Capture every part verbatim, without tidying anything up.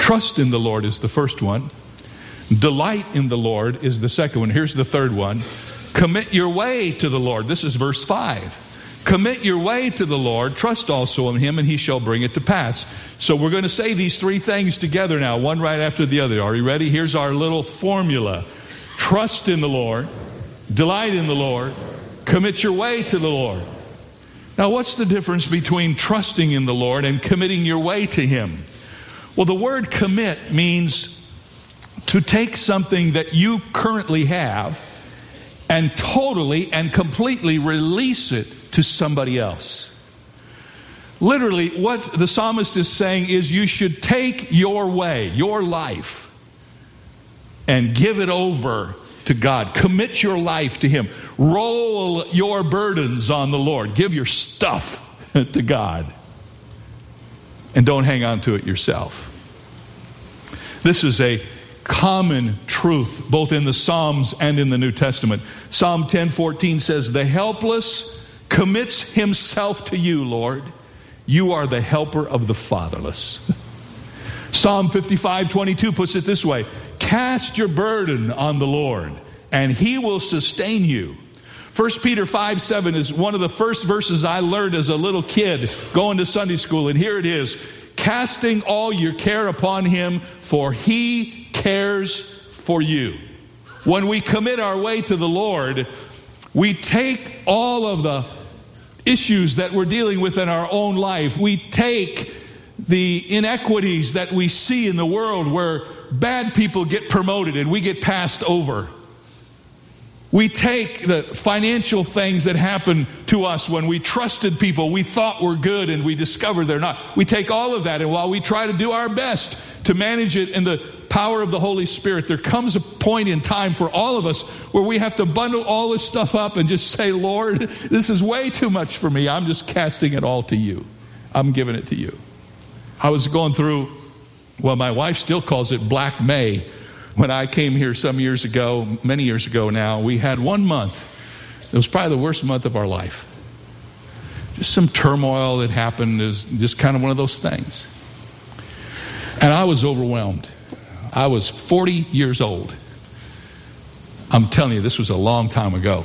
Trust in the Lord is the first one. Delight in the Lord is the second one. Here's the third one. Commit your way to the Lord. This is verse five. Commit your way to the Lord. Trust also in him, and he shall bring it to pass. So we're going to say these three things together now, one right after the other. Are you ready? Here's our little formula. Trust in the Lord. Delight in the Lord. Commit your way to the Lord. Now, what's the difference between trusting in the Lord and committing your way to him? Well, the word commit means to take something that you currently have and totally and completely release it to somebody else. Literally, what the psalmist is saying is you should take your way, your life, and give it over to God. Commit your life to him. Roll your burdens on the Lord. Give your stuff to God. And don't hang on to it yourself. This is a common truth, both in the Psalms and in the New Testament. Psalm ten fourteen says, the helpless commits himself to you, Lord. You are the helper of the fatherless. Psalm fifty-five twenty-two puts it this way, cast your burden on the Lord, and he will sustain you. First Peter five seven is one of the first verses I learned as a little kid going to Sunday school, and here it is, casting all your care upon him, for he cares for you. When we commit our way to the Lord, we take all of the issues that we're dealing with in our own life. We take the inequities that we see in the world where bad people get promoted and we get passed over. We take the financial things that happen to us when we trusted people we thought were good and we discover they're not. We take all of that, and while we try to do our best to manage it in the power of the Holy Spirit, there comes a point in time for all of us where we have to bundle all this stuff up and just say, Lord, this is way too much for me. I'm just casting it all to you. I'm giving it to you. I was going through, well, my wife still calls it Black May. When I came here some years ago, many years ago now, we had one month. It was probably the worst month of our life. Just some turmoil that happened. It was just kind of one of those things. And I was overwhelmed. I was forty years old. I'm telling you, this was a long time ago.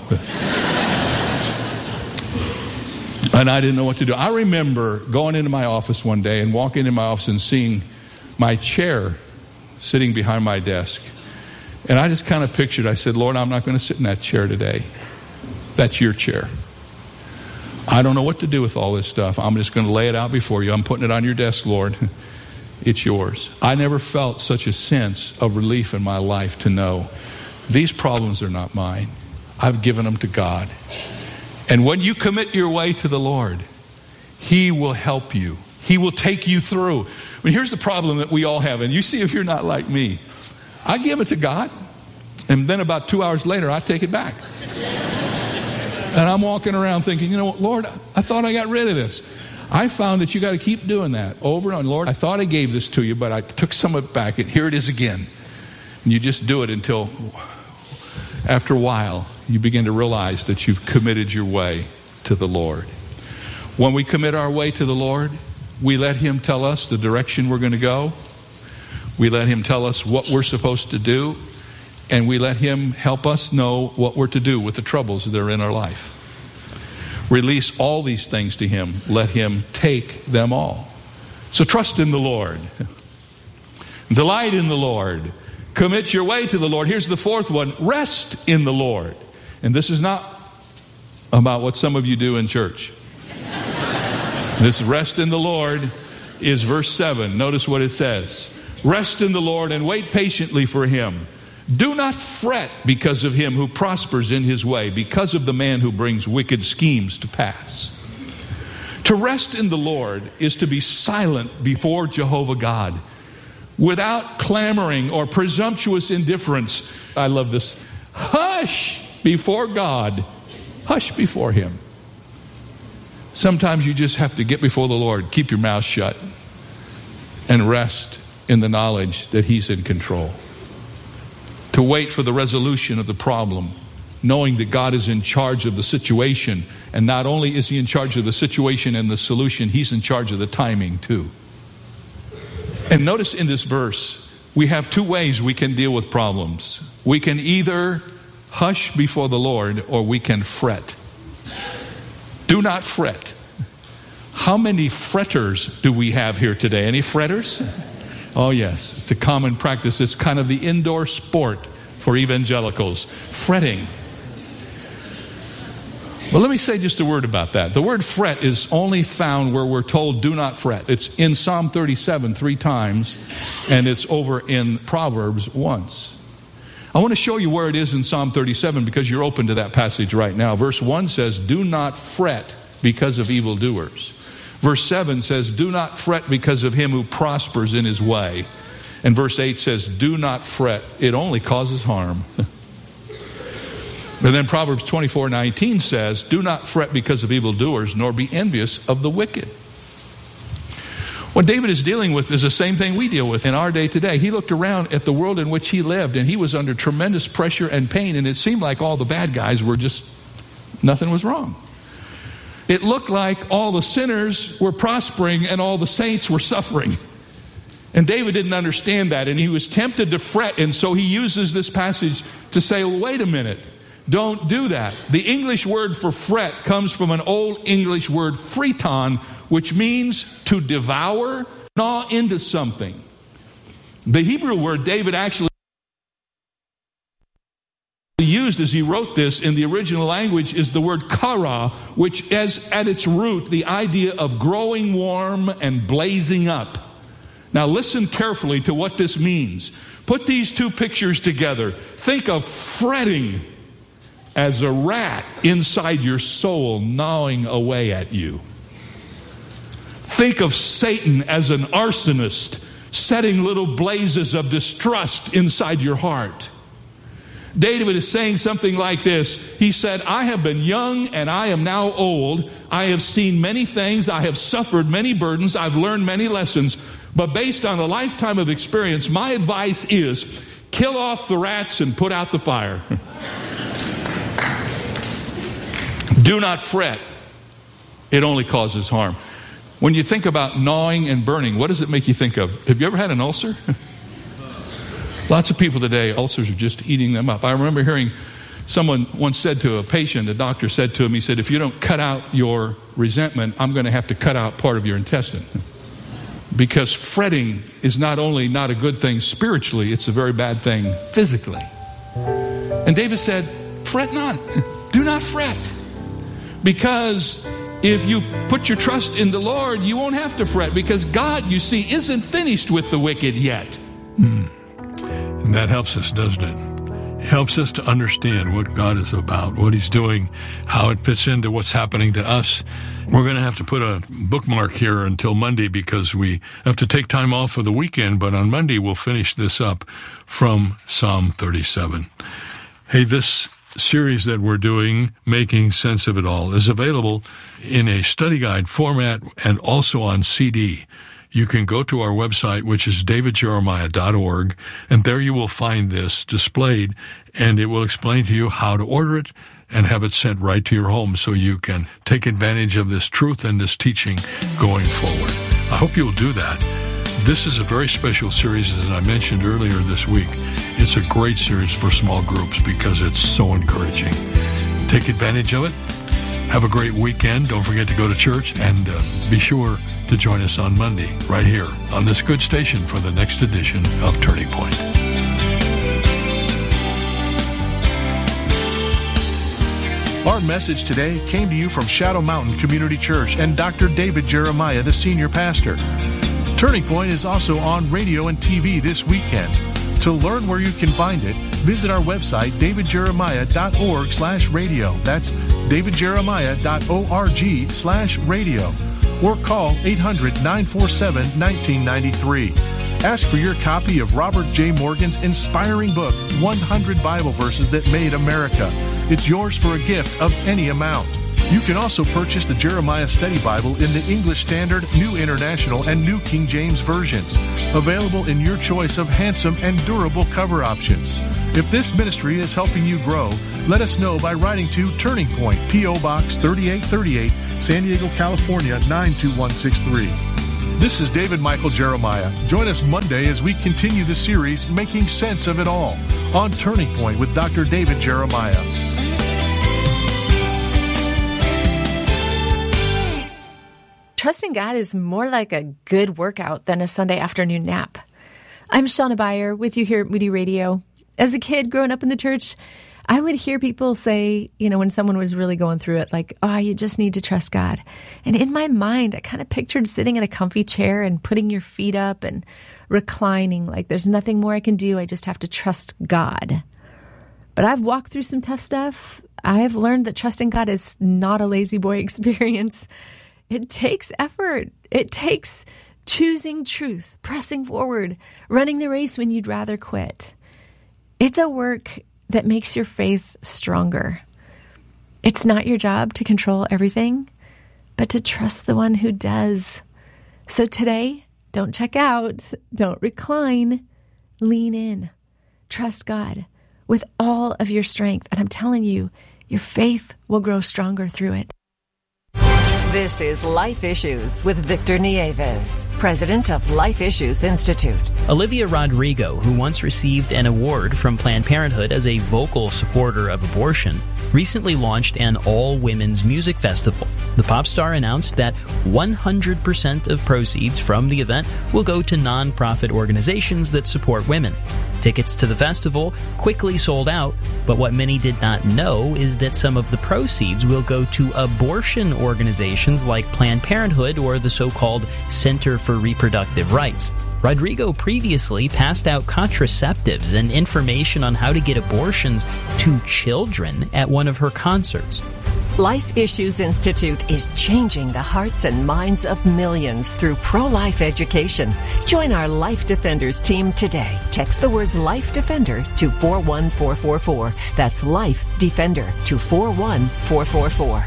And I didn't know what to do. I remember going into my office one day and walking into my office and seeing my chair sitting behind my desk. And I just kind of pictured, I said, Lord, I'm not going to sit in that chair today. That's your chair. I don't know what to do with all this stuff. I'm just going to lay it out before you. I'm putting it on your desk, Lord. It's yours. I never felt such a sense of relief in my life to know these problems are not mine. I've given them to God. And when you commit your way to the Lord, he will help you. He will take you through. I mean, here's the problem that we all have, and you see if you're not like me. I give it to God, and then about two hours later, I take it back. And I'm walking around thinking, you know what, Lord, I thought I got rid of this. I found that you got to keep doing that over and over. Lord, I thought I gave this to you, but I took some of it back, and here it is again. And you just do it until, after a while, you begin to realize that you've committed your way to the Lord. When we commit our way to the Lord, we let him tell us the direction we're going to go. We let him tell us what we're supposed to do. And we let him help us know what we're to do with the troubles that are in our life. Release all these things to him. Let him take them all. So trust in the Lord. Delight in the Lord. Commit your way to the Lord. Here's the fourth one. Rest in the Lord. And this is not about what some of you do in church. This rest in the Lord is verse seven. Notice what it says. Rest in the Lord and wait patiently for him. Do not fret because of him who prospers in his way, because of the man who brings wicked schemes to pass. To rest in the Lord is to be silent before Jehovah God, without clamoring or presumptuous indifference. I love this. Hush before God. Hush before him. Sometimes you just have to get before the Lord, keep your mouth shut, and rest in the knowledge that he's in control. To wait for the resolution of the problem, knowing that God is in charge of the situation. And not only is he in charge of the situation and the solution, he's in charge of the timing too. And notice in this verse, we have two ways we can deal with problems. We can either hush before the Lord or we can fret. Do not fret. How many fretters do we have here today? Any fretters? Oh yes, it's a common practice. It's kind of the indoor sport for evangelicals. Fretting. Well, let me say just a word about that. The word fret is only found where we're told do not fret. It's in Psalm thirty-seven three times, and it's over in Proverbs once. I want to show you where it is in Psalm thirty-seven because you're open to that passage right now. Verse one says, do not fret because of evildoers. Verse seven says, do not fret because of him who prospers in his way. And verse eight says, do not fret. It only causes harm. And then Proverbs twenty-four nineteen says, do not fret because of evildoers, nor be envious of the wicked. What David is dealing with is the same thing we deal with in our day today. He looked around at the world in which he lived, and he was under tremendous pressure and pain, and it seemed like all the bad guys were just, nothing was wrong. It looked like all the sinners were prospering and all the saints were suffering. And David didn't understand that, and he was tempted to fret, and so he uses this passage to say, well, wait a minute. Don't do that. The English word for fret comes from an old English word, friton, which means to devour, gnaw into something. The Hebrew word David actually used as he wrote this in the original language is the word kara, which has at its root the idea of growing warm and blazing up. Now listen carefully to what this means. Put these two pictures together. Think of fretting as a rat inside your soul gnawing away at you. Think of Satan as an arsonist setting little blazes of distrust inside your heart. David is saying something like this. He said, I have been young and I am now old. I have seen many things. I have suffered many burdens. I've learned many lessons. But based on a lifetime of experience, my advice is kill off the rats and put out the fire. Do not fret. It only causes harm. When you think about gnawing and burning, what does it make you think of? Have you ever had an ulcer? Lots of people today, ulcers are just eating them up. I remember hearing someone once said to a patient, a doctor said to him, he said, if you don't cut out your resentment, I'm going to have to cut out part of your intestine. Because fretting is not only not a good thing spiritually, it's a very bad thing physically. And David said, fret not. Do not fret. Because if you put your trust in the Lord, you won't have to fret, because God, you see, isn't finished with the wicked yet. Hmm. And that helps us, doesn't it? It helps us to understand what God is about, what he's doing, how it fits into what's happening to us. We're going to have to put a bookmark here until Monday because we have to take time off for the weekend, but on Monday we'll finish this up from Psalm thirty-seven. Hey, this series that we're doing, Making Sense of It All, is available in a study guide format and also on C D. You can go to our website, which is david jeremiah dot org, and there you will find this displayed, and it will explain to you how to order it and have it sent right to your home so you can take advantage of this truth and this teaching going forward. I hope you'll do that. This is a very special series, as I mentioned earlier this week. It's a great series for small groups because it's so encouraging. Take advantage of it. Have a great weekend. Don't forget to go to church, and uh, be sure to join us on Monday right here on this good station for the next edition of Turning Point. Our message today came to you from Shadow Mountain Community Church and Doctor David Jeremiah, the senior pastor. Turning Point is also on radio and T V this weekend. To learn where you can find it, visit our website, david jeremiah dot org slash radio. That's david jeremiah dot org slash radio. Or call eight hundred, nine four seven, one nine nine three. Ask for your copy of Robert J. Morgan's inspiring book, one hundred Bible Verses That Made America. It's yours for a gift of any amount. You can also purchase the Jeremiah Study Bible in the English Standard, New International, and New King James versions, available in your choice of handsome and durable cover options. If this ministry is helping you grow, let us know by writing to Turning Point, P O. Box thirty-eight thirty-eight, San Diego, California, nine two one six three. This is David Michael Jeremiah. Join us Monday as we continue the series, Making Sense of It All, on Turning Point with Doctor David Jeremiah. Trusting God is more like a good workout than a Sunday afternoon nap. I'm Shauna Beyer with you here at Moody Radio. As a kid growing up in the church, I would hear people say, you know, when someone was really going through it, like, oh, you just need to trust God. And in my mind, I kind of pictured sitting in a comfy chair and putting your feet up and reclining, like there's nothing more I can do. I just have to trust God. But I've walked through some tough stuff. I have learned that trusting God is not a lazy boy experience. It takes effort. It takes choosing truth, pressing forward, running the race when you'd rather quit. It's a work that makes your faith stronger. It's not your job to control everything, but to trust the one who does. So today, don't check out, don't recline, lean in, trust God with all of your strength. And I'm telling you, your faith will grow stronger through it. This is Life Issues with Victor Nieves, president of Life Issues Institute. Olivia Rodrigo, who once received an award from Planned Parenthood as a vocal supporter of abortion, recently launched an all-women's music festival. The pop star announced that one hundred percent of proceeds from the event will go to nonprofit organizations that support women. Tickets to the festival quickly sold out, but what many did not know is that some of the proceeds will go to abortion organizations like Planned Parenthood or the so-called Center for Reproductive Rights. Rodrigo previously passed out contraceptives and information on how to get abortions to children at one of her concerts. Life Issues Institute is changing the hearts and minds of millions through pro-life education. Join our Life Defenders team today. Text the words Life Defender to four one four four four. That's Life Defender to four one four four four.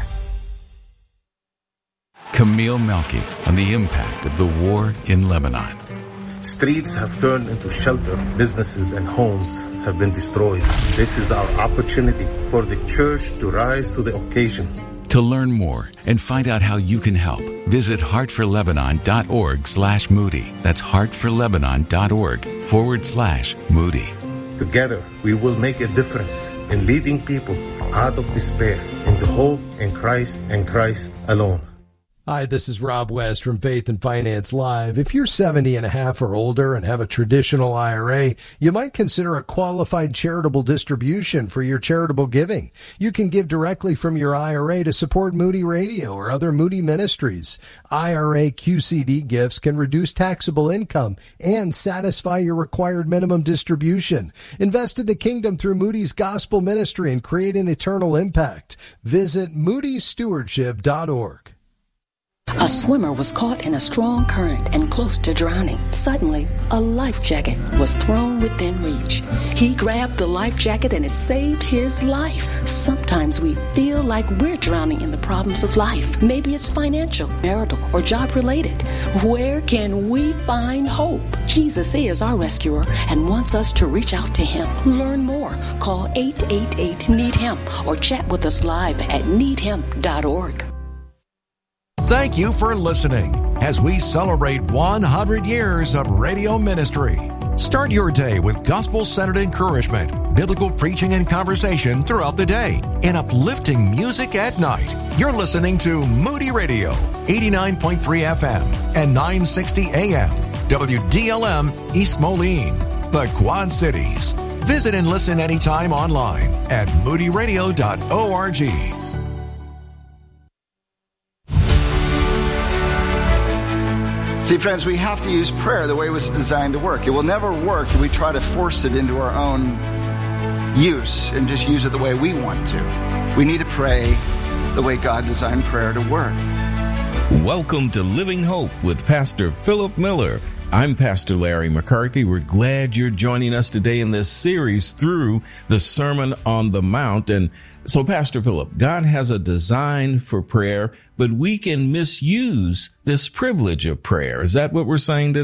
Camille Melky on the impact of the war in Lebanon. Streets have turned into shelter. Businesses and homes have been destroyed. This is our opportunity for the church to rise to the occasion. To learn more and find out how you can help, visit heartforlebanon.org slash Moody. That's heartforlebanon.org forward slash Moody. Together, we will make a difference in leading people out of despair into hope in Christ and Christ alone. Hi, this is Rob West from Faith and Finance Live. If you're seventy and a half or older and have a traditional I R A, you might consider a qualified charitable distribution for your charitable giving. You can give directly from your I R A to support Moody Radio or other Moody ministries. I R A Q C D gifts can reduce taxable income and satisfy your required minimum distribution. Invest in the kingdom through Moody's gospel ministry and create an eternal impact. Visit moody stewardship dot org. A swimmer was caught in a strong current and close to drowning. Suddenly, a life jacket was thrown within reach. He grabbed the life jacket and it saved his life. Sometimes we feel like we're drowning in the problems of life. Maybe it's financial, marital, or job-related. Where can we find hope? Jesus is our rescuer and wants us to reach out to him. Learn more. Call eight eight eight, need him or chat with us live at need him dot org. Thank you for listening as we celebrate one hundred years of radio ministry. Start your day with gospel-centered encouragement, biblical preaching and conversation throughout the day, and uplifting music at night. You're listening to Moody Radio, eighty-nine point three F M and nine sixty A M, W D L M East Moline, the Quad Cities. Visit and listen anytime online at moody radio dot org. See, friends, we have to use prayer the way it was designed to work. It will never work if we try to force it into our own use and just use it the way we want to. We need to pray the way God designed prayer to work. Welcome to Living Hope with Pastor Philip Miller. I'm Pastor Larry McCarthy. We're glad you're joining us today in this series through the Sermon on the Mount. And so, Pastor Philip, God has a design for prayer, but we can misuse this privilege of prayer. Is that what we're saying today?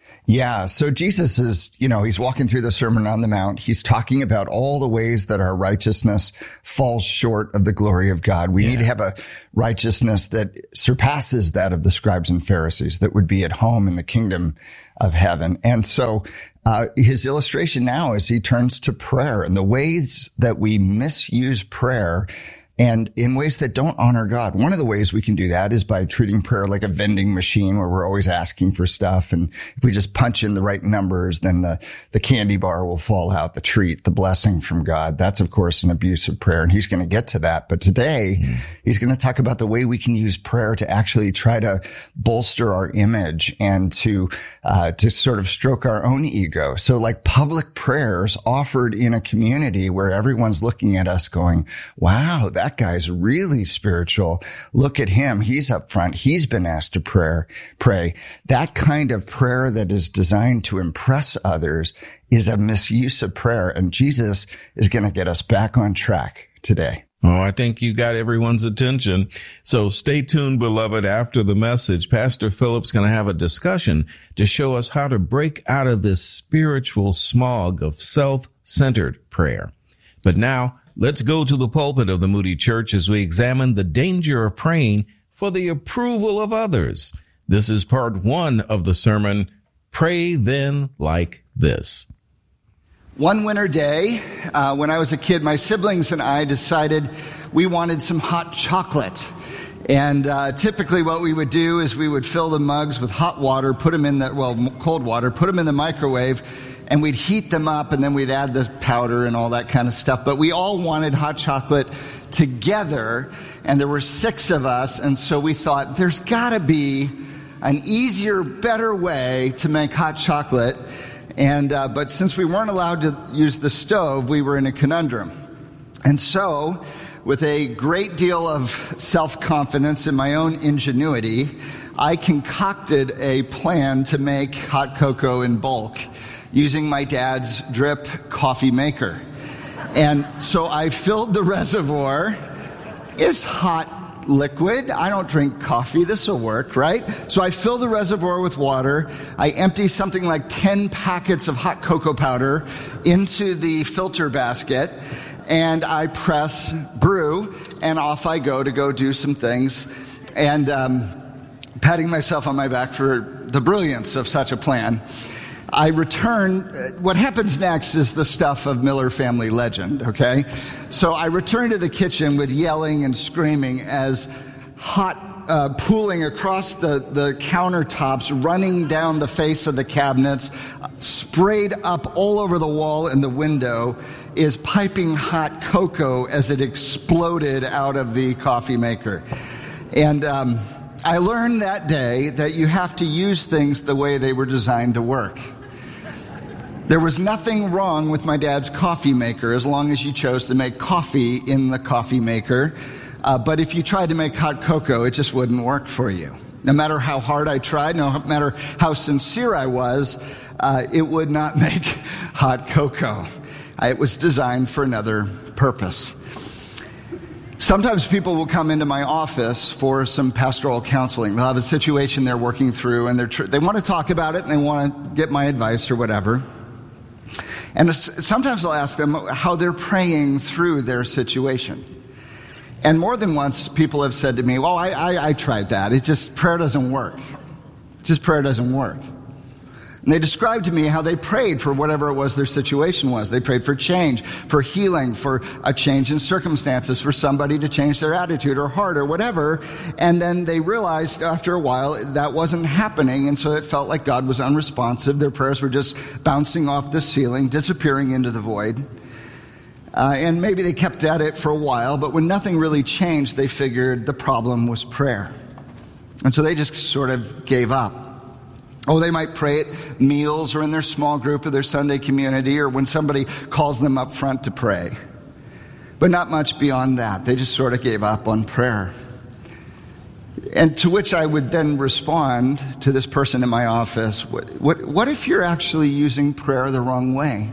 Yeah, so Jesus is, you know, he's walking through the Sermon on the Mount. He's talking about all the ways that our righteousness falls short of the glory of God. We yeah. need to have a righteousness that surpasses that of the scribes and Pharisees, that would be at home in the kingdom of heaven. And so uh, his illustration now is he turns to prayer and the ways that we misuse prayer and in ways that don't honor God. One of the ways we can do that is by treating prayer like a vending machine where we're always asking for stuff. And if we just punch in the right numbers, then the, the candy bar will fall out, the treat, the blessing from God. That's, of course, an abuse of prayer. And he's going to get to that. But today, mm-hmm. he's going to talk about the way we can use prayer to actually try to bolster our image and to, uh, to sort of stroke our own ego. So like public prayers offered in a community where everyone's looking at us going, wow, that That guy's really spiritual. Look at him. He's up front. He's been asked to prayer, pray. That kind of prayer that is designed to impress others is a misuse of prayer. And Jesus is going to get us back on track today. Oh, I think you got everyone's attention. So stay tuned, beloved. After the message, Pastor Philip's going to have a discussion to show us how to break out of this spiritual smog of self-centered prayer. But now, let's go to the pulpit of the Moody Church as we examine the danger of praying for the approval of others. This is part one of the sermon, Pray Then Like This. One winter day, uh, when I was a kid, my siblings and I decided we wanted some hot chocolate. And uh, typically what we would do is we would fill the mugs with hot water, put them in the, well, cold water, put them in the microwave, and we'd heat them up, and then we'd add the powder and all that kind of stuff. But we all wanted hot chocolate together, and there were six of us, and so we thought, there's got to be an easier, better way to make hot chocolate. And uh, but since we weren't allowed to use the stove, we were in a conundrum. And so, with a great deal of self-confidence in my own ingenuity, I concocted a plan to make hot cocoa in bulk, using my dad's drip coffee maker. And so I filled the reservoir. It's hot liquid. I don't drink coffee. This will work, right? So I fill the reservoir with water. I empty something like ten packets of hot cocoa powder into the filter basket. And I press brew, and off I go to go do some things. And um, patting myself on my back for the brilliance of such a plan. I return, what happens next is the stuff of Miller family legend, okay? So I return to the kitchen with yelling and screaming as hot uh, pooling across the, the countertops, running down the face of the cabinets, sprayed up all over the wall and the window, is piping hot cocoa as it exploded out of the coffee maker. And um, I learned that day that you have to use things the way they were designed to work. There was nothing wrong with my dad's coffee maker as long as you chose to make coffee in the coffee maker. Uh, but if you tried to make hot cocoa, it just wouldn't work for you. No matter how hard I tried, no matter how sincere I was, uh, it would not make hot cocoa. It was designed for another purpose. Sometimes people will come into my office for some pastoral counseling. They'll have a situation they're working through, and they're tr- they want to talk about it, and they want to get my advice or whatever. And sometimes I'll ask them how they're praying through their situation. And more than once, people have said to me, well, I, I, I tried that. It just, prayer doesn't work. Just prayer doesn't work. And they described to me how they prayed for whatever it was their situation was. They prayed for change, for healing, for a change in circumstances, for somebody to change their attitude or heart or whatever. And then they realized after a while that wasn't happening, and so it felt like God was unresponsive. Their prayers were just bouncing off the ceiling, disappearing into the void. Uh, and maybe they kept at it for a while, but when nothing really changed, they figured the problem was prayer. And so they just sort of gave up. Oh, they might pray at meals or in their small group or their Sunday community or when somebody calls them up front to pray. But not much beyond that. They just sort of gave up on prayer. And to which I would then respond to this person in my office, what, what, what if you're actually using prayer the wrong way?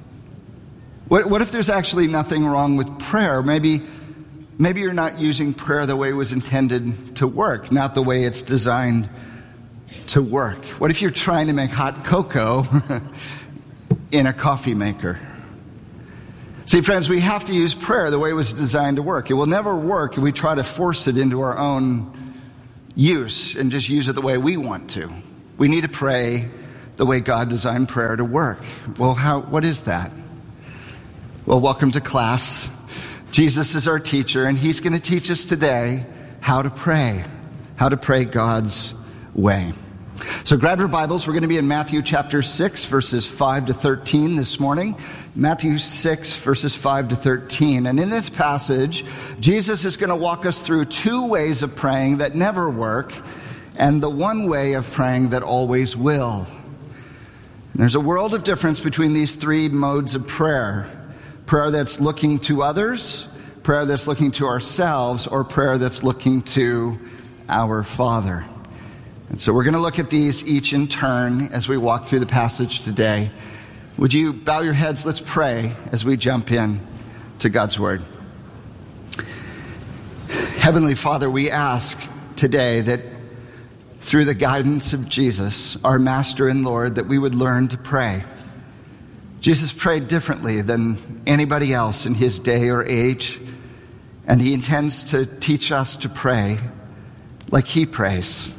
What, what if there's actually nothing wrong with prayer? Maybe, maybe you're not using prayer the way it was intended to work, not the way it's designed to work? What if you're trying to make hot cocoa in a coffee maker? See, friends, we have to use prayer the way it was designed to work. It will never work if we try to force it into our own use and just use it the way we want to. We need to pray the way God designed prayer to work. Well, how? What is that? Well, welcome to class. Jesus is our teacher, and he's going to teach us today how to pray, how to pray God's way. So grab your Bibles. We're going to be in Matthew chapter six, verses five to thirteen this morning. Matthew six, verses five to thirteen. And in this passage, Jesus is going to walk us through two ways of praying that never work, and the one way of praying that always will. And there's a world of difference between these three modes of prayer. Prayer that's looking to others, prayer that's looking to ourselves, or prayer that's looking to our Father. And so we're going to look at these each in turn as we walk through the passage today. Would you bow your heads? Let's pray as we jump in to God's Word. Heavenly Father, we ask today that through the guidance of Jesus, our Master and Lord, that we would learn to pray. Jesus prayed differently than anybody else in his day or age, and he intends to teach us to pray like he prays.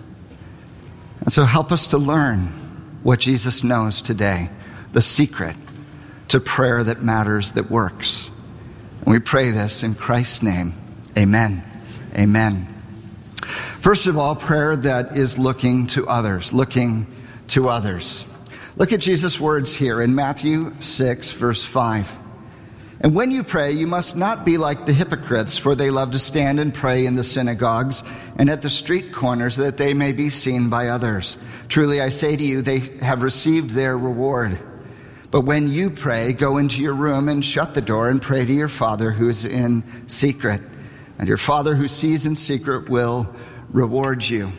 And so help us to learn what Jesus knows today, the secret to prayer that matters, that works. And we pray this in Christ's name. Amen. Amen. First of all, prayer that is looking to others, looking to others. Look at Jesus' words here in Matthew six, verse five. And when you pray, you must not be like the hypocrites, for they love to stand and pray in the synagogues and at the street corners, that they may be seen by others. Truly, I say to you, they have received their reward. But when you pray, go into your room and shut the door and pray to your Father who is in secret. And your Father who sees in secret will reward you.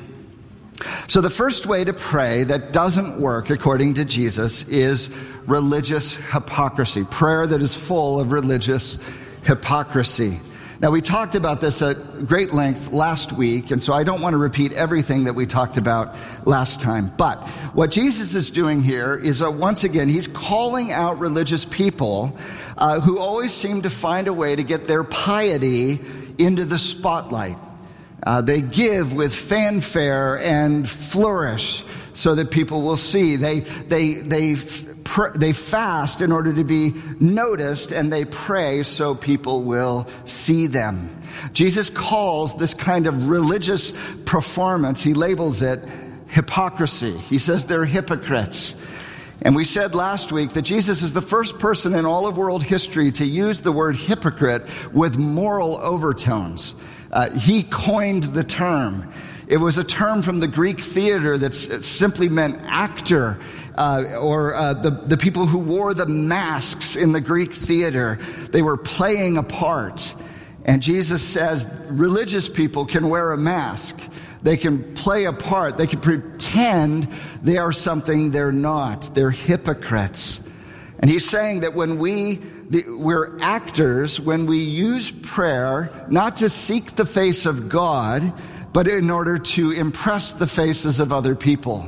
So the first way to pray that doesn't work, according to Jesus, is religious hypocrisy. Prayer that is full of religious hypocrisy. Now, we talked about this at great length last week, and so I don't want to repeat everything that we talked about last time. But what Jesus is doing here is, uh, once again, he's calling out religious people uh, who always seem to find a way to get their piety into the spotlight. Uh, they give with fanfare and flourish so that people will see. They they they pr- they fast in order to be noticed, and they pray so people will see them. Jesus calls this kind of religious performance, he labels it hypocrisy. He says they're hypocrites. And we said last week that Jesus is the first person in all of world history to use the word hypocrite with moral overtones. Uh, he coined the term. It was a term from the Greek theater that simply meant actor, uh, or uh, the, the people who wore the masks in the Greek theater. They were playing a part. And Jesus says religious people can wear a mask. They can play a part. They can pretend they are something they're not. They're hypocrites. And he's saying that when we We're actors when we use prayer not to seek the face of God, but in order to impress the faces of other people.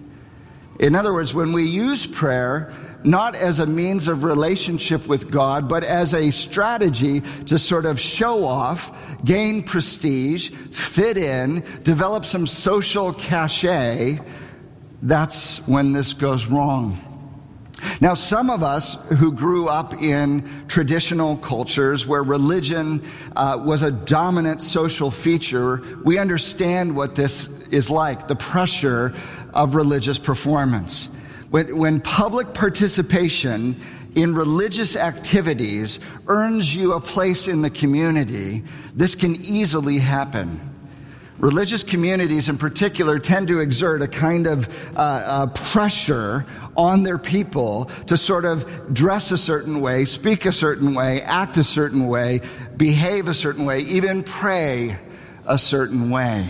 In other words, when we use prayer not as a means of relationship with God, but as a strategy to sort of show off, gain prestige, fit in, develop some social cachet, that's when this goes wrong. Now, some of us who grew up in traditional cultures where religion uh, was a dominant social feature, we understand what this is like, the pressure of religious performance. When, when public participation in religious activities earns you a place in the community, this can easily happen. Religious communities in particular tend to exert a kind of uh, uh, pressure on their people to sort of dress a certain way, speak a certain way, act a certain way, behave a certain way, even pray a certain way.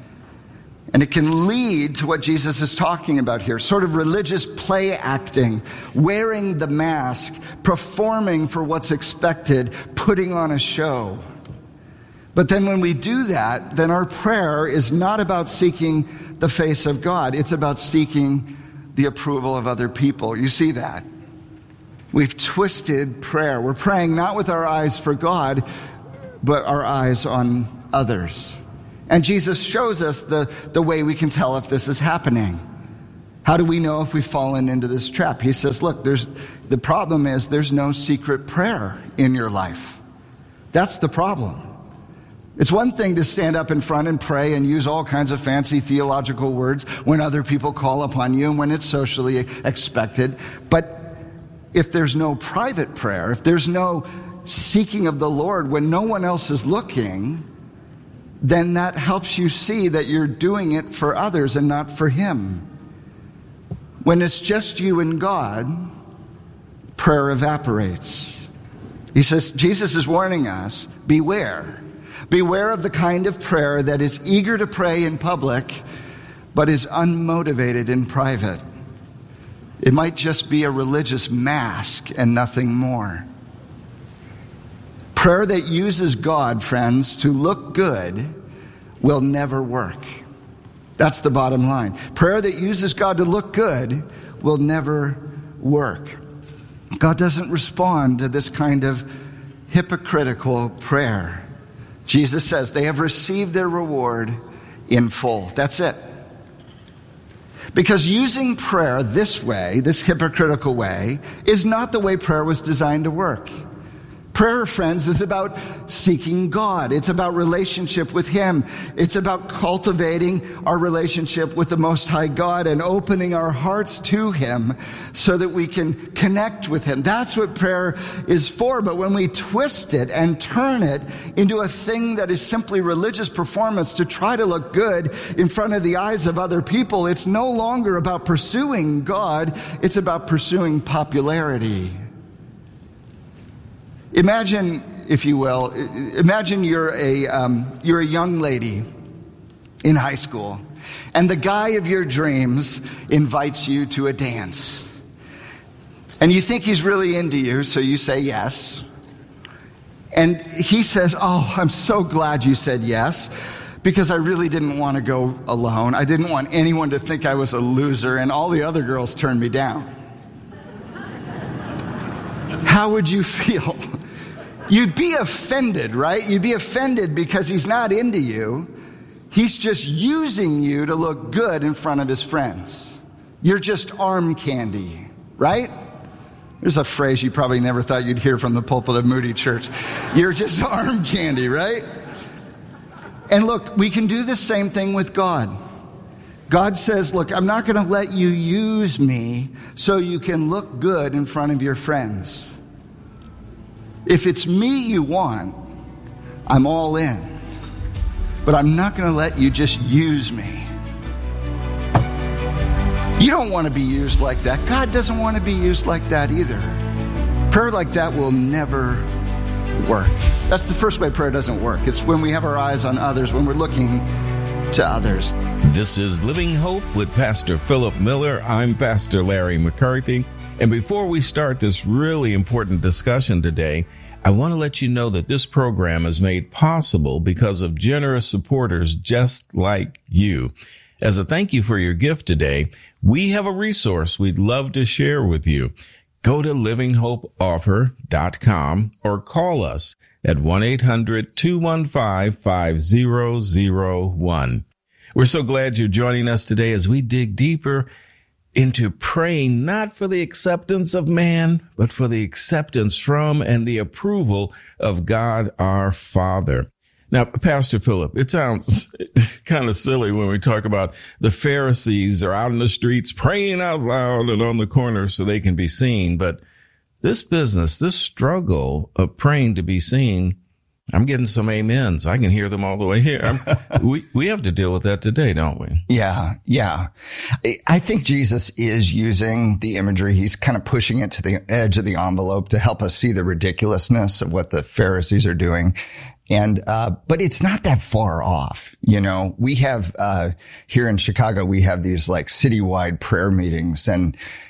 And it can lead to what Jesus is talking about here, sort of religious play acting, wearing the mask, performing for what's expected, putting on a show. But then when we do that, then our prayer is not about seeking the face of God. It's about seeking the approval of other people. You see that? We've twisted prayer. We're praying not with our eyes for God, but our eyes on others. And Jesus shows us the, the way we can tell if this is happening. How do we know if we've fallen into this trap? He says, look, there's the problem is there's no secret prayer in your life. That's the problem. It's one thing to stand up in front and pray and use all kinds of fancy theological words when other people call upon you and when it's socially expected. But if there's no private prayer, if there's no seeking of the Lord when no one else is looking, then that helps you see that you're doing it for others and not for Him. When it's just you and God, prayer evaporates. He says, Jesus is warning us, beware. Beware of the kind of prayer that is eager to pray in public, but is unmotivated in private. It might just be a religious mask and nothing more. Prayer that uses God, friends, to look good will never work. That's the bottom line. Prayer that uses God to look good will never work. God doesn't respond to this kind of hypocritical prayer. Jesus says they have received their reward in full. That's it. Because using prayer this way, this hypocritical way, is not the way prayer was designed to work. Prayer, friends, is about seeking God. It's about relationship with Him. It's about cultivating our relationship with the Most High God and opening our hearts to Him so that we can connect with Him. That's what prayer is for. But when we twist it and turn it into a thing that is simply religious performance to try to look good in front of the eyes of other people, it's no longer about pursuing God. It's about pursuing popularity. Imagine, if you will, imagine you're a um, you're a young lady in high school, and the guy of your dreams invites you to a dance. And you think he's really into you, so you say yes. And he says, oh, I'm so glad you said yes, because I really didn't want to go alone. I didn't want anyone to think I was a loser, and all the other girls turned me down. How would you feel? You'd be offended, right? You'd be offended because he's not into you. He's just using you to look good in front of his friends. You're just arm candy, right? There's a phrase you probably never thought you'd hear from the pulpit of Moody Church. You're just arm candy, right? And look, we can do the same thing with God. God says, look, I'm not going to let you use me so you can look good in front of your friends. If it's me you want, I'm all in. But I'm not going to let you just use me. You don't want to be used like that. God doesn't want to be used like that either. Prayer like that will never work. That's the first way prayer doesn't work. It's when we have our eyes on others, when we're looking to others. This is Living Hope with Pastor Philip Miller. I'm Pastor Larry McCarthy. And before we start this really important discussion today, I want to let you know that this program is made possible because of generous supporters just like you. As a thank you for your gift today, we have a resource we'd love to share with you. Go to living hope offer dot com or call us at one eight hundred two one five five zero zero one. We're so glad you're joining us today as we dig deeper into praying not for the acceptance of man, but for the acceptance from and the approval of God our Father. Now, Pastor Philip, it sounds kind of silly when we talk about the Pharisees are out in the streets praying out loud and on the corners so they can be seen. But this business, this struggle of praying to be seen, I'm getting some amens. I can hear them all the way here. I'm, we we have to deal with that today, don't we? Yeah, yeah. I think Jesus is using the imagery. He's kind of pushing it to the edge of the envelope to help us see the ridiculousness of what the Pharisees are doing. And, uh, but it's not that far off. You know, we have, uh, here in Chicago, we have these like citywide prayer meetings, and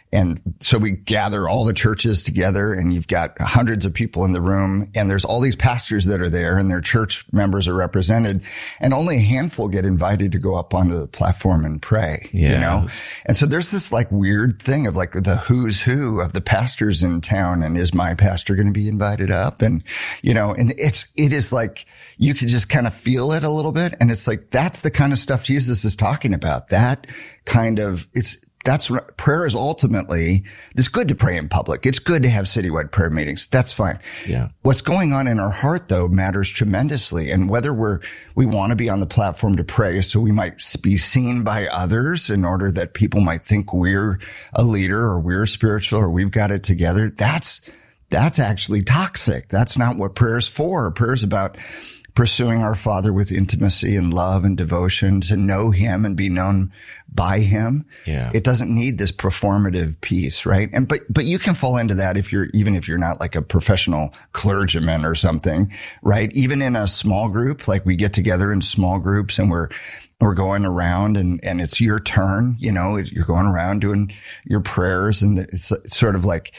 And so we gather all the churches together, and you've got hundreds of people in the room, and there's all these pastors that are there, and their church members are represented, and only a handful get invited to go up onto the platform and pray, yes. you know? And so there's this like weird thing of like the who's who of the pastors in town, and is my pastor going to be invited up? And, you know, and it's, it is like, you could just kind of feel it a little bit. And it's like, that's the kind of stuff Jesus is talking about. That kind of, it's, That's what prayer is ultimately. It's good to pray in public. It's good to have citywide prayer meetings. That's fine. Yeah. What's going on in our heart, though, matters tremendously. And whether we're, we want to be on the platform to pray so we might be seen by others in order that people might think we're a leader or we're spiritual or we've got it together. That's, that's actually toxic. That's not what prayer is for. Prayer is about pursuing our Father with intimacy and love and devotion, to know him and be known by him. Yeah. It doesn't need this performative piece, right? And, but, but you can fall into that if you're, even if you're not like a professional clergyman or something, right? Even in a small group, like we get together in small groups and we're, we're going around and, and it's your turn, you know, you're going around doing your prayers, and it's, it's sort of like,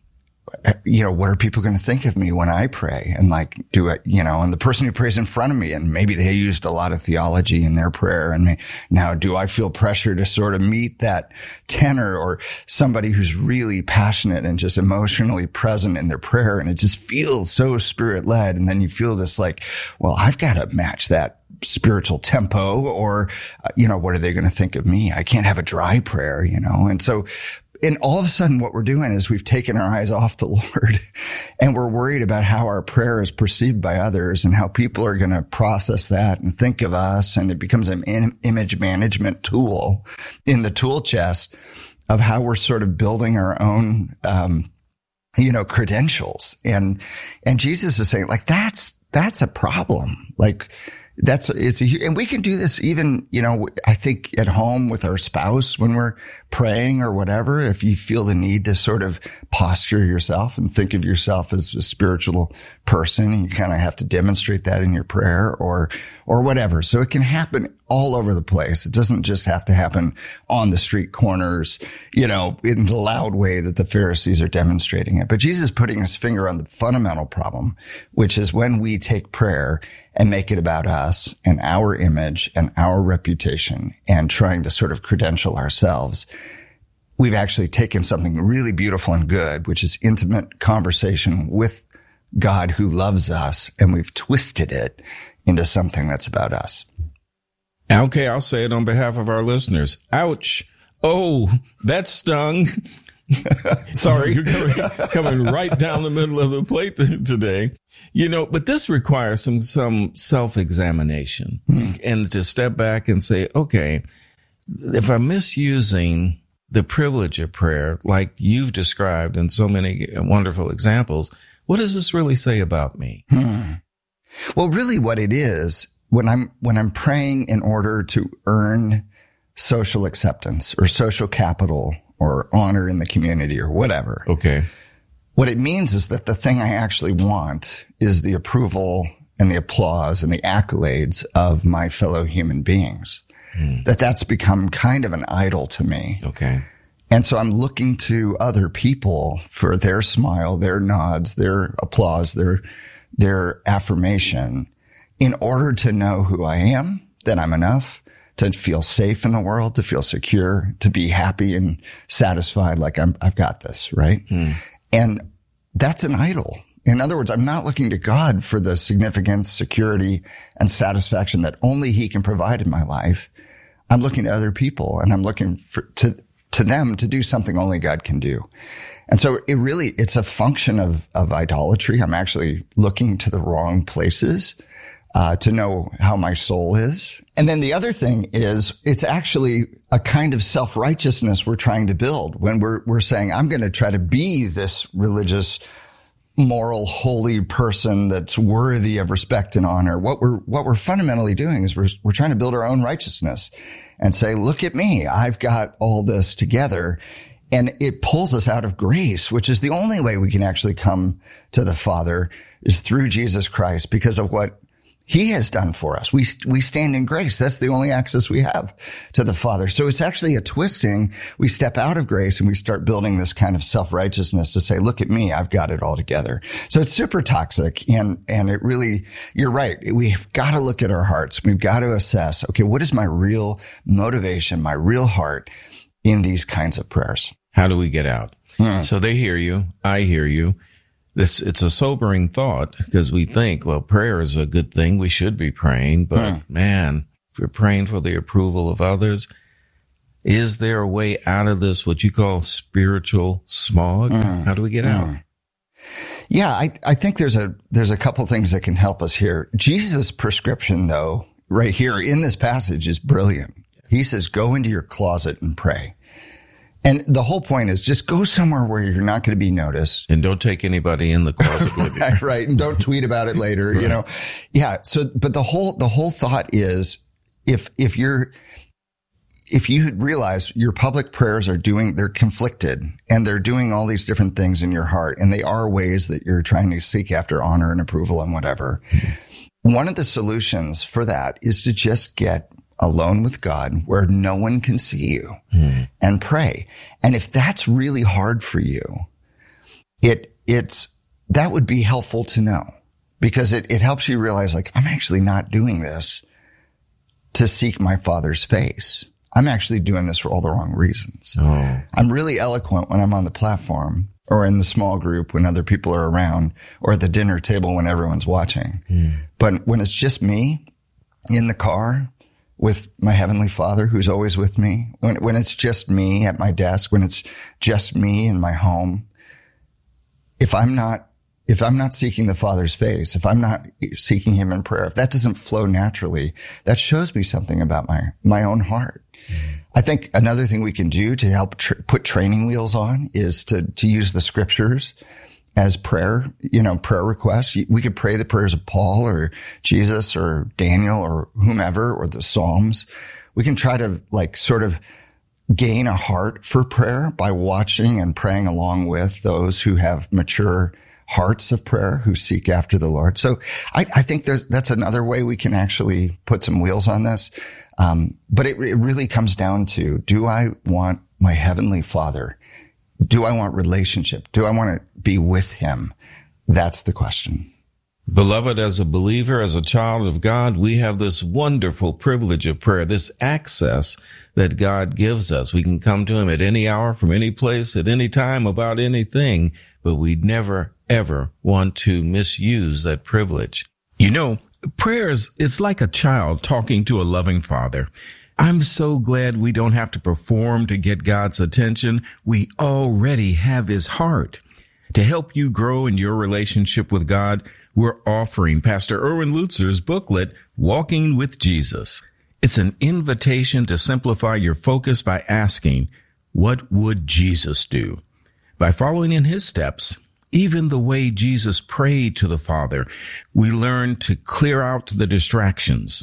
you know, what are people going to think of me when I pray? And like, do it, you know, and the person who prays in front of me, and maybe they used a lot of theology in their prayer. And now do I feel pressure to sort of meet that tenor, or somebody who's really passionate and just emotionally present in their prayer? And it just feels so spirit led. And then you feel this like, well, I've got to match that spiritual tempo, or, uh, you know, what are they going to think of me? I can't have a dry prayer, you know? And so, and all of a sudden what we're doing is we've taken our eyes off the Lord, and we're worried about how our prayer is perceived by others and how people are going to process that and think of us. And it becomes an in- image management tool in the tool chest of how we're sort of building our own, um, you know, credentials. And, and Jesus is saying, like, that's, that's a problem. Like, That's, it's a, and we can do this even, you know, I think at home with our spouse when we're praying or whatever. If you feel the need to sort of posture yourself and think of yourself as a spiritual person, and you kind of have to demonstrate that in your prayer or, or whatever. So it can happen all over the place. It doesn't just have to happen on the street corners, you know, in the loud way that the Pharisees are demonstrating it. But Jesus is putting his finger on the fundamental problem, which is when we take prayer and make it about us and our image and our reputation and trying to sort of credential ourselves, we've actually taken something really beautiful and good, which is intimate conversation with God who loves us, and we've twisted it into something that's about us. Okay, I'll say it on behalf of our listeners. Ouch. Oh, that stung. Sorry, you're coming, coming right down the middle of the plate today. You know, but this requires some, some self-examination hmm. and to step back and say, okay, if I'm misusing the privilege of prayer, like you've described in so many wonderful examples, what does this really say about me? Hmm. Well, really what it is, when I'm, when I'm praying in order to earn social acceptance or social capital or honor in the community or whatever. Okay. What it means is that the thing I actually want is the approval and the applause and the accolades of my fellow human beings. Hmm. That that's become kind of an idol to me. Okay. And so I'm looking to other people for their smile, their nods, their applause, their, their affirmation in order to know who I am, that I'm enough, to feel safe in the world, to feel secure, to be happy and satisfied, like I'm, I've got this, right? Hmm. And that's an idol. In other words, I'm not looking to God for the significance, security, and satisfaction that only he can provide in my life. I'm looking to other people, and I'm looking for, to, to them to do something only God can do. And so it really, it's a function of, of idolatry. I'm actually looking to the wrong places. Uh, to know how my soul is. And then the other thing is it's actually a kind of self-righteousness we're trying to build when we're, we're saying, I'm going to try to be this religious, moral, holy person that's worthy of respect and honor. What we're, what we're fundamentally doing is we're, we're trying to build our own righteousness and say, look at me. I've got all this together. And it pulls us out of grace, which is the only way we can actually come to the Father is through Jesus Christ because of what He has done for us. We, we stand in grace. That's the only access we have to the Father. So it's actually a twisting. We step out of grace and we start building this kind of self-righteousness to say, look at me, I've got it all together. So it's super toxic. And, and it really, you're right. We've got to look at our hearts. We've got to assess, okay, what is my real motivation, my real heart in these kinds of prayers? How do we get out? Hmm. So they hear you. I hear you. This, it's a sobering thought because we think, well, prayer is a good thing. We should be praying. But Hmm. man, if we're praying for the approval of others, is there a way out of this, what you call spiritual smog? Hmm. How do we get Hmm. out? Yeah, I, I think there's a, there's a couple things that can help us here. Jesus' prescription, though, right here in this passage is brilliant. He says, go into your closet and pray. And the whole point is just go somewhere where you're not going to be noticed. And don't take anybody in the closet with you. Right, right. And don't tweet about it later, Right. you know. Yeah. So, but the whole, the whole thought is if, if you're, if you realize your public prayers are doing, they're conflicted and they're doing all these different things in your heart, and they are ways that you're trying to seek after honor and approval and whatever. One of the solutions for that is to just get alone with God where no one can see you Mm. and pray. And if that's really hard for you, it, it's, that would be helpful to know, because it, it helps you realize, like, I'm actually not doing this to seek my Father's face. I'm actually doing this for all the wrong reasons. Oh. I'm really eloquent when I'm on the platform or in the small group when other people are around, or at the dinner table when everyone's watching. Mm. But when it's just me in the car with my Heavenly Father who's always with me, when, when it's just me at my desk, when it's just me in my home, if I'm not, if I'm not seeking the Father's face, if I'm not seeking Him in prayer, if that doesn't flow naturally, that shows me something about my, my own heart. I think another thing we can do to help tr- put training wheels on is to, to use the scriptures as prayer, you know, prayer requests. We could pray the prayers of Paul or Jesus or Daniel or whomever, or the Psalms. We can try to, like, sort of gain a heart for prayer by watching and praying along with those who have mature hearts of prayer, who seek after the Lord. So I, I think there's, that's another way we can actually put some wheels on this. Um, but it, it really comes down to, do I want my Heavenly Father? Do I want relationship? Do I want to be with Him? That's the question. Beloved, as a believer, as a child of God, we have this wonderful privilege of prayer, this access that God gives us. We can come to Him at any hour, from any place, at any time, about anything, but we never, ever want to misuse that privilege. You know, prayer is, it's like a child talking to a loving father. I'm so glad we don't have to perform to get God's attention. We already have His heart. To help you grow in your relationship with God, we're offering Pastor Erwin Lutzer's booklet, Walking with Jesus. It's an invitation to simplify your focus by asking, what would Jesus do? By following in His steps, even the way Jesus prayed to the Father, we learn to clear out the distractions.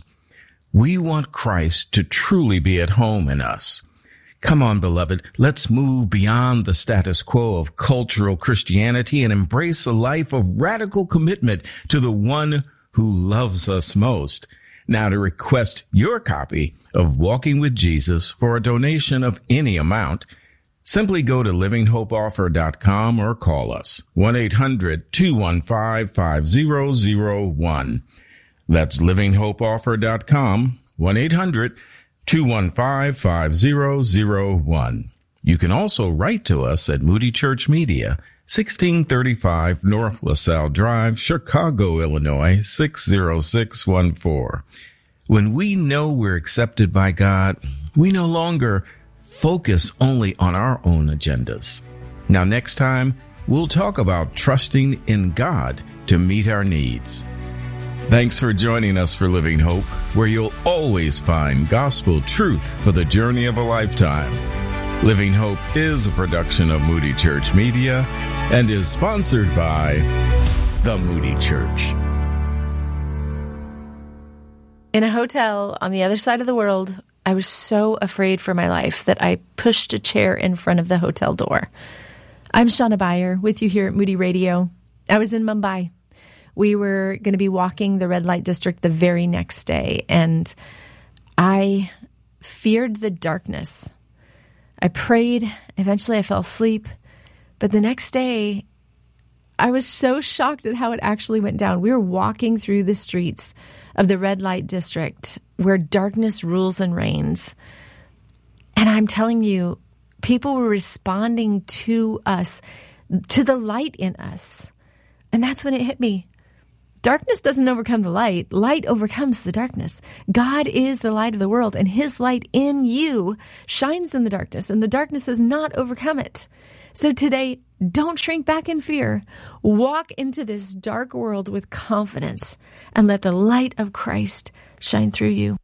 We want Christ to truly be at home in us. Come on, beloved, let's move beyond the status quo of cultural Christianity and embrace a life of radical commitment to the one who loves us most. Now, to request your copy of Walking with Jesus for a donation of any amount, simply go to living hope offer dot com or call us, one eight hundred two one five five zero zero one. That's living hope offer dot com, one eight hundred two one five five zero zero one. You can also write to us at Moody Church Media, sixteen thirty-five North LaSalle Drive, Chicago, Illinois, six zero six one four. When we know we're accepted by God, we no longer focus only on our own agendas. Now, next time, we'll talk about trusting in God to meet our needs. Thanks for joining us for Living Hope, where you'll always find gospel truth for the journey of a lifetime. Living Hope is a production of Moody Church Media and is sponsored by the Moody Church. In a hotel on the other side of the world, I was so afraid for my life that I pushed a chair in front of the hotel door. I'm Shauna Beyer with you here at Moody Radio. I was in Mumbai. we were going to be walking the red light district the very next day, and I feared the darkness. I prayed. Eventually I fell asleep. But the next day, I was so shocked at how it actually went down. We were walking through the streets of the red light district where darkness rules and reigns. And I'm telling you, people were responding to us, to the light in us. And that's when it hit me. Darkness doesn't overcome the light. Light overcomes the darkness. God is the light of the world, and his light in you shines in the darkness, and the darkness has not overcome it. So today, don't shrink back in fear. Walk into this dark world with confidence and let the light of Christ shine through you.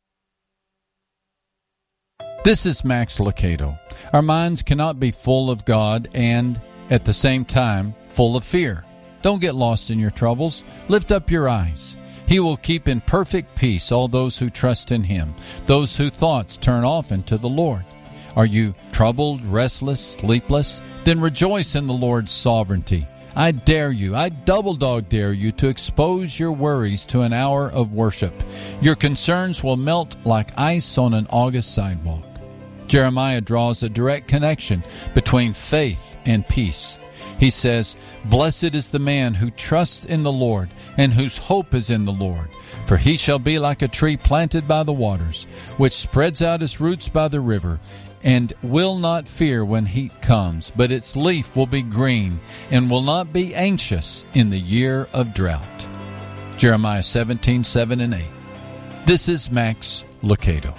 This is Max Lucado. Our minds cannot be full of God and, at the same time, full of fear. Don't get lost in your troubles. Lift up your eyes. He will keep in perfect peace all those who trust in him, those whose thoughts turn often to the Lord. Are you troubled, restless, sleepless? Then rejoice in the Lord's sovereignty. I dare you, I double dog dare you to expose your worries to an hour of worship. Your concerns will melt like ice on an August sidewalk. Jeremiah draws a direct connection between faith and peace. He says, "Blessed is the man who trusts in the Lord and whose hope is in the Lord. For he shall be like a tree planted by the waters, which spreads out its roots by the river, and will not fear when heat comes, but its leaf will be green, and will not be anxious in the year of drought." Jeremiah seventeen, seven and eight. This is Max Lucado.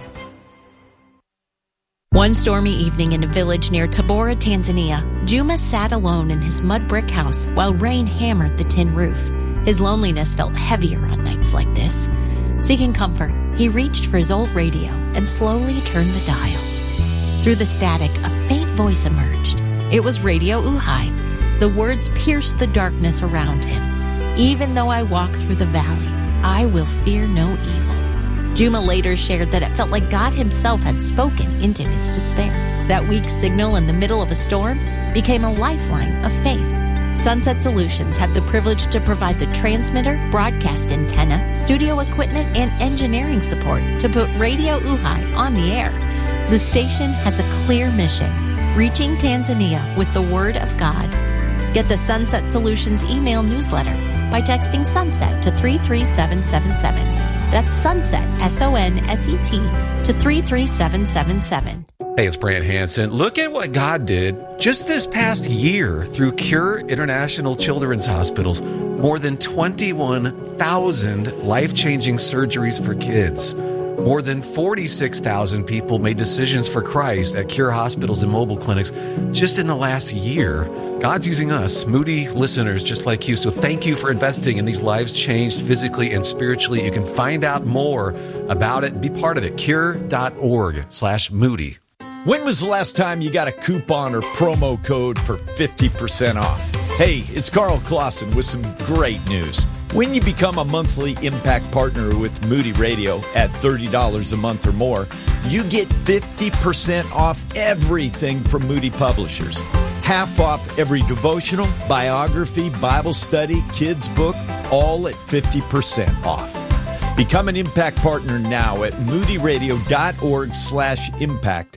One stormy evening in a village near Tabora, Tanzania, Juma sat alone in his mud brick house while rain hammered the tin roof. His loneliness felt heavier on nights like this. Seeking comfort, he reached for his old radio and slowly turned the dial. Through the static, a faint voice emerged. It was Radio Uhai. The words pierced the darkness around him. "Even though I walk through the valley, I will fear no evil." Juma later shared that it felt like God himself had spoken into his despair. That weak signal in the middle of a storm became a lifeline of faith. Sunset Solutions had the privilege to provide the transmitter, broadcast antenna, studio equipment, and engineering support to put Radio Uhai on the air. The station has a clear mission, reaching Tanzania with the Word of God. Get the Sunset Solutions email newsletter by texting SUNSET to three three seven seven seven. That's SUNSET, S O N S E T, to three three seven seven seven. Hey, it's Brant Hansen. Look at what God did just this past year through Cure International Children's Hospitals. More than twenty-one thousand life-changing surgeries for kids. More than forty-six thousand people made decisions for Christ at Cure hospitals and mobile clinics just in the last year. God's using us, Moody listeners just like you. So thank you for investing in these lives changed physically and spiritually. You can find out more about it. Be part of it. Cure.org slash Moody. When was the last time you got a coupon or promo code for fifty percent off? Hey, it's Carl Clausen with some great news. When you become a monthly Impact Partner with Moody Radio at thirty dollars a month or more, you get fifty percent off everything from Moody Publishers. Half off every devotional, biography, Bible study, kids book, all at fifty percent off. Become an Impact Partner now at moodyradio.org slash impact.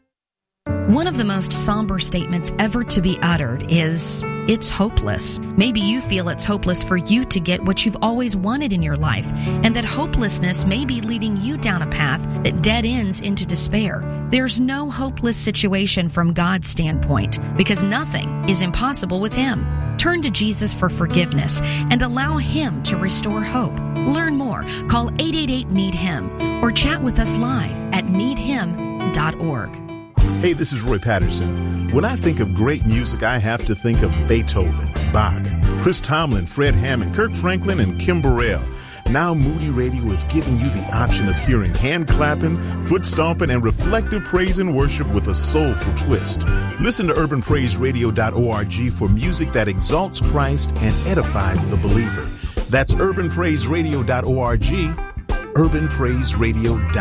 One of the most somber statements ever to be uttered is, "It's hopeless." Maybe you feel it's hopeless for you to get what you've always wanted in your life, and that hopelessness may be leading you down a path that dead ends into despair. There's no hopeless situation from God's standpoint, because nothing is impossible with Him. Turn to Jesus for forgiveness and allow Him to restore hope. Learn more. Call eight eight eight, need him or chat with us live at need him dot org. Hey, this is Roy Patterson. When I think of great music, I have to think of Beethoven, Bach, Chris Tomlin, Fred Hammond, Kirk Franklin, and Kim Burrell. Now Moody Radio is giving you the option of hearing hand clapping, foot stomping, and reflective praise and worship with a soulful twist. Listen to urban praise radio dot org for music that exalts Christ and edifies the believer. That's urban praise radio dot org, urban praise radio dot org.